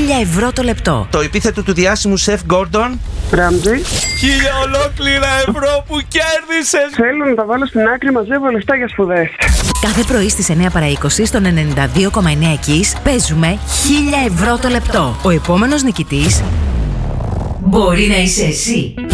ευρώ το λεπτό. Το επίθετο του διάσημου σεφ Gordon Ramsay. 1000 ολόκληρα ευρώ που κέρδισες. Θέλω να τα βάλω στην άκρη, μαζεύω λεφτά για σπουδές. Κάθε πρωί στις 9 παρά 20 στο 92,9 Kiss παίζουμε 1000 ευρώ το λεπτό. Ο επόμενος νικητής μπορεί να είσαι εσύ.